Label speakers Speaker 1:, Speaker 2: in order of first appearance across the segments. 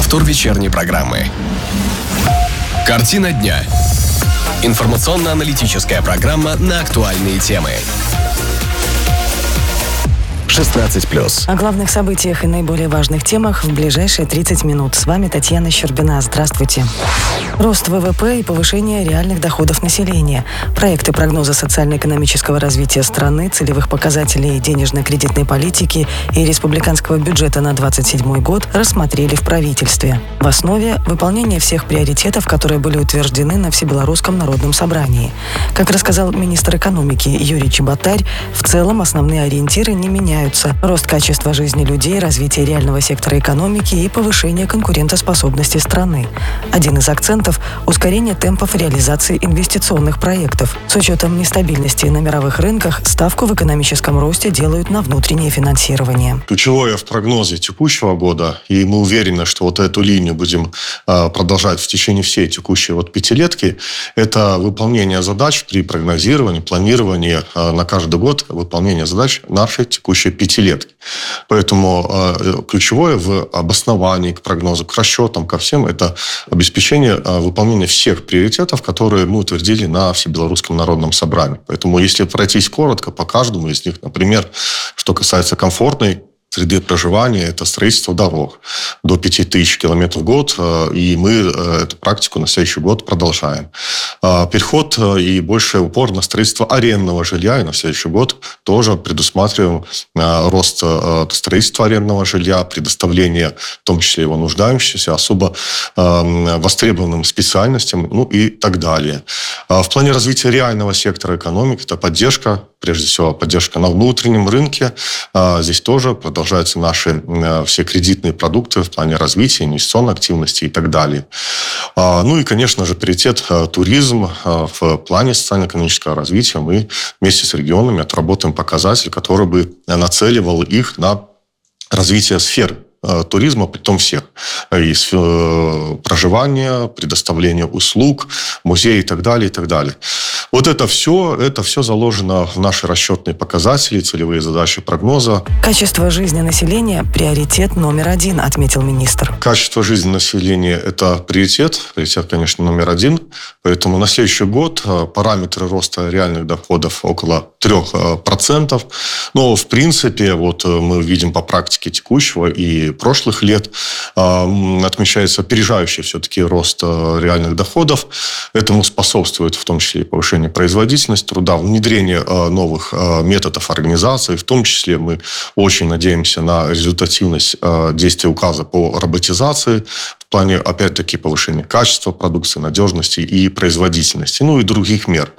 Speaker 1: Повтор вечерней программы. Картина дня. Информационно-аналитическая программа на актуальные темы. 16+.
Speaker 2: О главных событиях и наиболее важных темах в ближайшие 30 минут. С вами Татьяна Щербина. Здравствуйте. Рост ВВП и повышение реальных доходов населения. Проекты прогноза социально-экономического развития страны, целевых показателей денежно-кредитной политики и республиканского бюджета на 2027 год рассмотрели в правительстве. В основе – выполнение всех приоритетов, которые были утверждены на Всебелорусском народном собрании. Как рассказал министр экономики Юрий Чеботарь, в целом основные ориентиры не меняются. Рост качества жизни людей, развитие реального сектора экономики и повышение конкурентоспособности страны. Один из акцентов – ускорение темпов реализации инвестиционных проектов. С учетом нестабильности на мировых рынках, ставку в экономическом росте делают на внутреннее финансирование.
Speaker 3: Ключевое в прогнозе текущего года, и мы уверены, что вот эту линию будем продолжать в течение всей текущей пятилетки, это выполнение задач при прогнозировании, планировании на каждый год, выполнение задач нашей текущей пятилетки. Поэтому ключевое в обосновании к прогнозу, к расчетам, ко всем, это обеспечение выполнения всех приоритетов, которые мы утвердили на Всебелорусском народном собрании. Поэтому, если пройтись коротко по каждому из них, например, что касается комфортной среды проживания, это строительство дорог до 5000 километров в год, и мы эту практику на следующий год продолжаем. Переход и больший упор на строительство арендного жилья, и на следующий год тоже предусматриваем рост строительства арендного жилья, предоставление, в том числе его нуждающимся, особо востребованным специальностям, ну и так далее. В плане развития реального сектора экономики это поддержка, прежде всего поддержка на внутреннем рынке. Здесь тоже продолжаются наши все кредитные продукты в плане развития, инвестиционной активности и так далее. Ну и, конечно же, приоритет туризм. В плане социально-экономического развития мы вместе с регионами отработаем показатель, который бы нацеливал их на развитие сфер туризма, притом всех. Из проживания, предоставления услуг, музеи и так далее, и так далее. Вот это все заложено в наши расчетные показатели, целевые задачи прогноза.
Speaker 2: Качество жизни населения – приоритет номер один, отметил министр.
Speaker 3: Качество жизни населения – это приоритет, конечно, номер один. Поэтому на следующий год параметры роста реальных доходов около 3%. Но, в принципе, мы видим по практике текущего и прошлых лет, отмечается опережающий все-таки рост реальных доходов. Этому способствует в том числе и повышение производительности труда, внедрение новых методов организации. В том числе мы очень надеемся на результативность действия указа по роботизации в плане, опять-таки, повышения качества продукции, надежности и производительности, ну и других мер.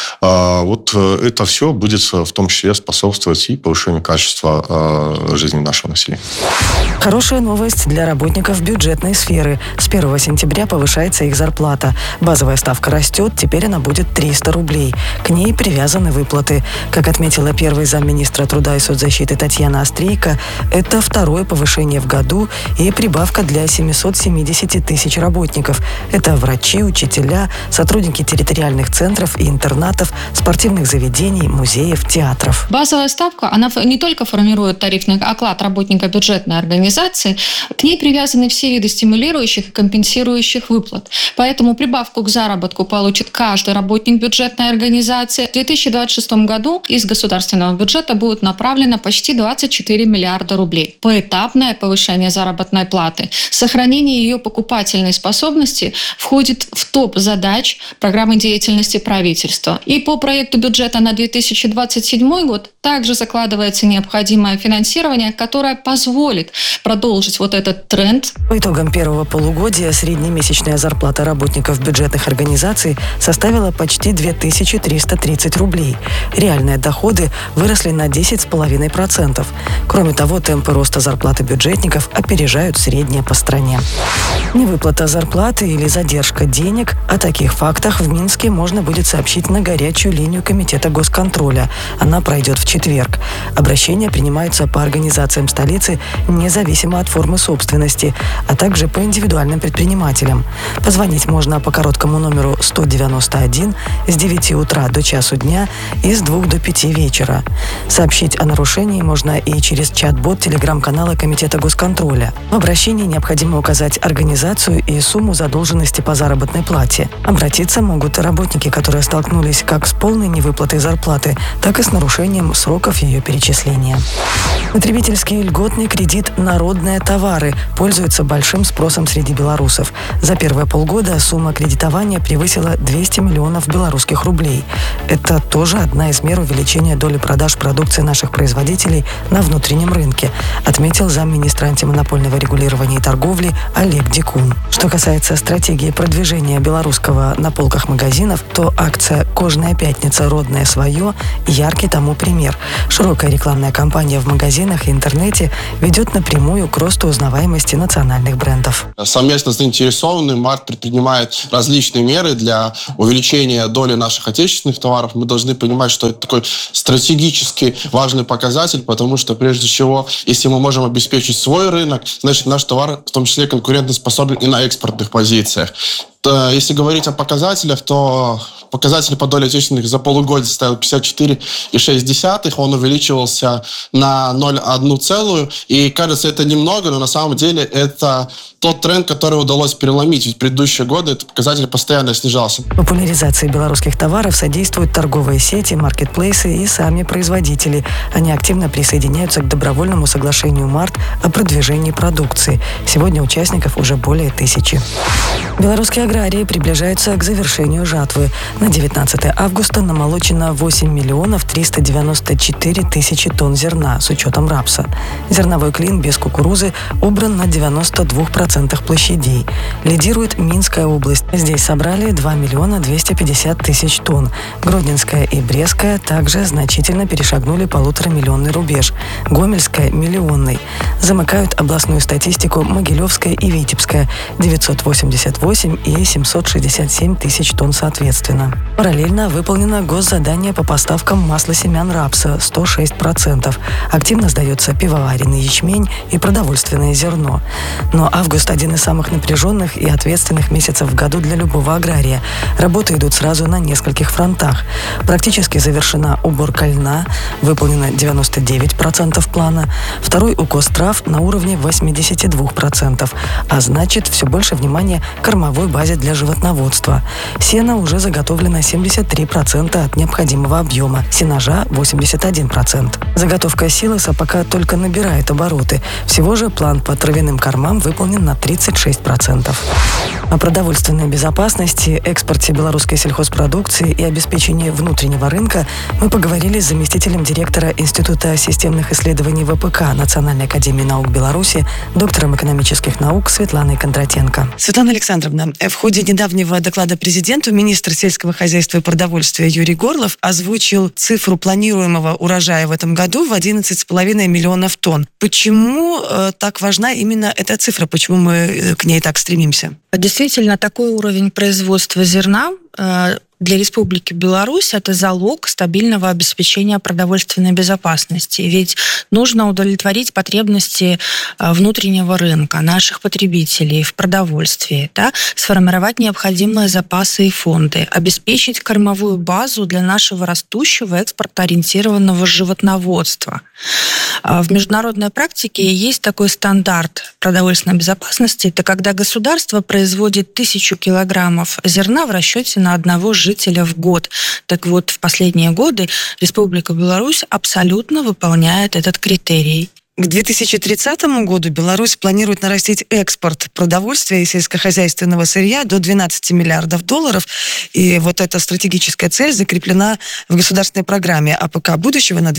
Speaker 3: Это все будет в том числе способствовать и повышению качества жизни нашего населения.
Speaker 2: Хорошая новость для работников бюджетной сферы. С 1 сентября повышается их зарплата. Базовая ставка растет, теперь она будет 300 рублей. К ней привязаны выплаты. Как отметила первый замминистра труда и соцзащиты Татьяна Острейко, это второе повышение в году и прибавка для 770 тысяч работников. Это врачи, учителя, сотрудники территориальных центров и интернатов, спортивных заведений, музеев, театров.
Speaker 4: Базовая ставка, она не только формирует тарифный оклад работника бюджетной организации, к ней привязаны все виды стимулирующих и компенсирующих выплат. Поэтому прибавку к заработку получит каждый работник бюджетной организации. В 2026 году из государственного бюджета будет направлено почти 24 миллиарда рублей. Поэтапное повышение заработной платы, сохранение ее покупательной способности входит в топ задач программы деятельности правительства. И по проекту бюджета на 2027 год также закладывается необходимое финансирование, которое позволит продолжить этот тренд.
Speaker 2: По итогам первого полугодия среднемесячная зарплата работников бюджетных организаций составила почти 2330 рублей. Реальные доходы выросли на 10,5%. Кроме того, темпы роста зарплаты бюджетников опережают средние по стране. Невыплата зарплаты или задержка денег – о таких фактах в Минске можно будет сообщить на горячую линию Комитета госконтроля. Она пройдет в четверг. Обращения принимаются по организациям столицы независимо от формы собственности, а также по индивидуальным предпринимателям. Позвонить можно по короткому номеру 191 с 9 утра до часу дня и с 2 до 5 вечера. Сообщить о нарушении можно и через чат-бот телеграм-канала Комитета госконтроля. В обращении необходимо указать организацию и сумму задолженности по заработной плате. Обратиться могут работники, которые столкнулись как с полной невыплатой зарплаты, так и с нарушением сроков ее перечисления. Потребительский льготный кредит «Народные товары» пользуется большим спросом среди белорусов. За первые полгода сумма кредитования превысила 200 миллионов белорусских рублей. Это тоже одна из мер увеличения доли продаж продукции наших производителей на внутреннем рынке, отметил замминистра антимонопольного регулирования и торговли Олег Дикун. Что касается стратегии продвижения белорусского на полках магазинов, то акция «Кожная пятница. Родное свое» – яркий тому пример. Широкая рекламная кампания в магазинах и интернете ведет напрямую к росту узнаваемости национальных брендов.
Speaker 5: Совместно с заинтересованным МАРТ предпринимает различные меры для увеличения доли наших отечественных товаров. Мы должны понимать, что это такой стратегически важный показатель, потому что, прежде всего, если мы можем обеспечить свой рынок, значит, наш товар в том числе конкурентоспособен и на экспортных позициях. Если говорить о показателях, то показатель по доле отечественных за полугодие составил 54,6, он увеличивался на 0,1, и кажется, это немного, но на самом деле это тот тренд, который удалось переломить, ведь в предыдущие годы этот показатель постоянно снижался.
Speaker 2: Популяризации белорусских товаров содействуют торговые сети, маркетплейсы и сами производители. Они активно присоединяются к добровольному соглашению МАРТ о продвижении продукции. Сегодня участников уже более 1000. Белорусские аграрии приближаются к завершению жатвы. На 19 августа намолочено 8 миллионов 394 тысячи тонн зерна с учетом рапса. Зерновой клин без кукурузы убран на 92% площадей. Лидирует Минская область. Здесь собрали 2 миллиона 250 тысяч тонн. Гродненская и Брестская также значительно перешагнули 1,5-миллионный рубеж. Гомельская – миллионный. Замыкают областную статистику Могилевская и Витебская – 988 и 767 тысяч тонн соответственно. Параллельно выполнено госзадание по поставкам масла семян рапса – 106%. Активно сдается пивоваренный ячмень и продовольственное зерно. Но август – один из самых напряженных и ответственных месяцев в году для любого агрария. Работы идут сразу на нескольких фронтах. Практически завершена уборка льна, выполнено 99% плана. Второй укос трав на уровне 82%. А значит, все больше внимания кормовой базе для животноводства. Сено уже заготовлено 73% от необходимого объема, сенажа 81%. Заготовка силоса пока только набирает обороты. Всего же план по травяным кормам выполнен на 36%. О продовольственной безопасности, экспорте белорусской сельхозпродукции и обеспечении внутреннего рынка мы поговорили с заместителем директора Института системных исследований ВПК Национальной академии наук Беларуси, доктором экономических наук Светланой Кондратенко. Светлана Александровна, в ходе недавнего доклада президенту министр сельского хозяйства и продовольствия Юрий Горлов озвучил цифру планируемого урожая в этом году в 11,5 миллионов тонн. Почему так важна именно эта цифра? Почему мы к ней так стремимся?
Speaker 6: Действительно, такой уровень производства зерна для Республики Беларусь это залог стабильного обеспечения продовольственной безопасности. Ведь нужно удовлетворить потребности внутреннего рынка, наших потребителей в продовольствии, да? Сформировать необходимые запасы и фонды, обеспечить кормовую базу для нашего растущего экспортоориентированного животноводства. В международной практике есть такой стандарт продовольственной безопасности. Это когда государство производит 1000 килограммов зерна в расчете на одного жителя в год. Так вот, в последние годы Республика Беларусь абсолютно выполняет этот критерий.
Speaker 2: К 2030 году Беларусь планирует нарастить экспорт продовольствия и сельскохозяйственного сырья до 12 миллиардов долларов. И вот эта стратегическая цель закреплена в государственной программе АПК будущего на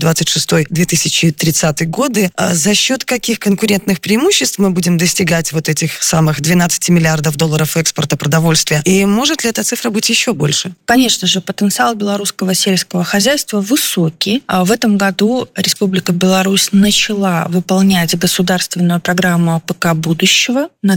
Speaker 2: 2026-2030 годы. А за счет каких конкурентных преимуществ мы будем достигать вот этих самых 12 миллиардов долларов экспорта продовольствия? И может ли эта цифра быть еще больше?
Speaker 6: Конечно же, потенциал белорусского сельского хозяйства высокий. А в этом году Республика Беларусь начала выполнять государственную программу АПК будущего на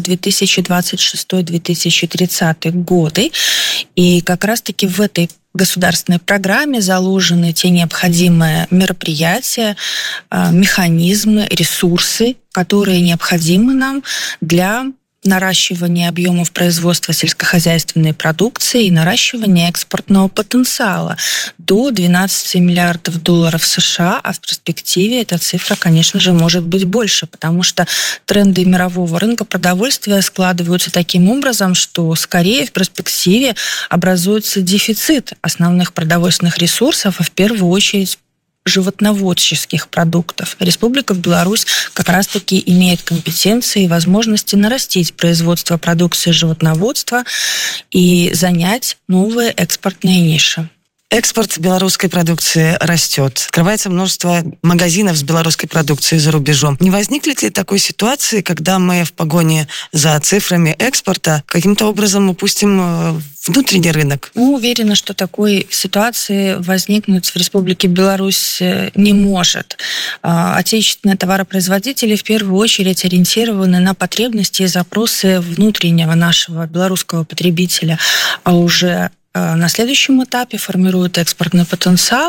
Speaker 6: 2026-2030 годы. И как раз-таки в этой государственной программе заложены те необходимые мероприятия, механизмы, ресурсы, которые необходимы нам для наращивание объемов производства сельскохозяйственной продукции и наращивание экспортного потенциала до 12 миллиардов долларов США, а в перспективе эта цифра, конечно же, может быть больше, потому что тренды мирового рынка продовольствия складываются таким образом, что скорее в перспективе образуется дефицит основных продовольственных ресурсов, а в первую очередь животноводческих продуктов. Республика Беларусь как раз-таки имеет компетенции и возможности нарастить производство продукции животноводства и занять новые экспортные ниши.
Speaker 2: Экспорт белорусской продукции растет. Открывается множество магазинов с белорусской продукцией за рубежом. Не возникнет ли такой ситуации, когда мы в погоне за цифрами экспорта каким-то образом упустим внутренний рынок?
Speaker 6: Мы уверены, что такой ситуации возникнуть в Республике Беларусь не может. Отечественные товаропроизводители в первую очередь ориентированы на потребности и запросы внутреннего нашего белорусского потребителя, а уже на следующем этапе формируют экспортный потенциал